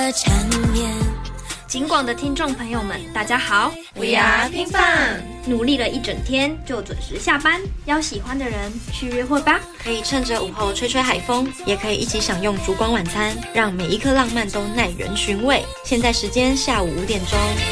的缠绵。 警广的听众朋友们，大家好 We are 拼饭， 努力了一整天就准时下班，邀喜欢的人去约会吧。 可以趁着午后吹吹海风，也可以一起享用烛光晚餐，让每一颗浪漫都耐人寻味。现在时间下午5点钟。